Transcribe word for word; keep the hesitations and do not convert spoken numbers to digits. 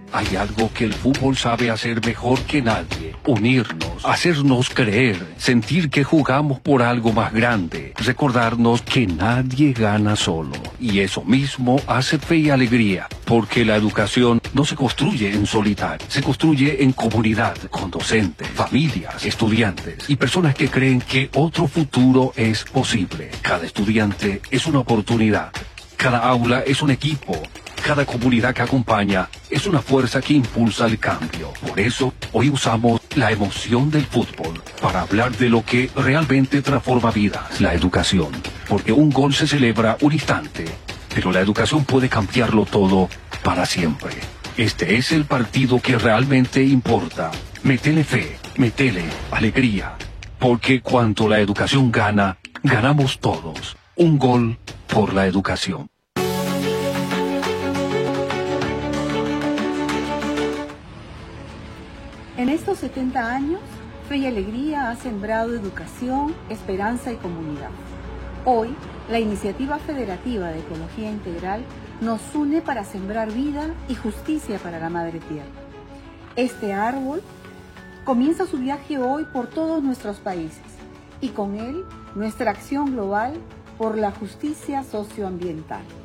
Hay algo que el fútbol sabe hacer mejor que nadie: unirnos, hacernos creer, sentir que jugamos por algo más grande, recordarnos que nadie gana solo. Y eso mismo hace Fe y Alegría, porque la educación no se construye en solitario, se construye en comunidad, con docentes, familias, estudiantes y personas que creen que otro futuro es posible. Cada estudiante es una oportunidad, cada aula es un equipo. Cada comunidad que acompaña es una fuerza que impulsa el cambio. Por eso, hoy usamos la emoción del fútbol para hablar de lo que realmente transforma vidas: la educación. Porque un gol se celebra un instante, pero la educación puede cambiarlo todo para siempre. Este es el partido que realmente importa. Métele fe, métele alegría. Porque cuando la educación gana, ganamos todos. Un gol por la educación. En estos setenta años, Fe y Alegría ha sembrado educación, esperanza y comunidad. Hoy, la Iniciativa Federativa de Ecología Integral nos une para sembrar vida y justicia para la Madre Tierra. Este árbol comienza su viaje hoy por todos nuestros países y con él nuestra acción global por la justicia socioambiental.